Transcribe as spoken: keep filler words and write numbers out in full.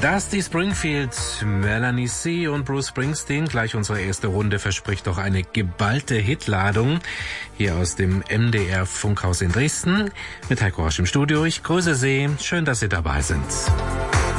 Dusty Springfield, Melanie C. und Bruce Springsteen. Gleich unsere erste Runde verspricht doch eine geballte Hitladung. Hier aus dem M D R Funkhaus in Dresden mit Heiko Rasch im Studio. Ich grüße Sie. Schön, dass Sie dabei sind.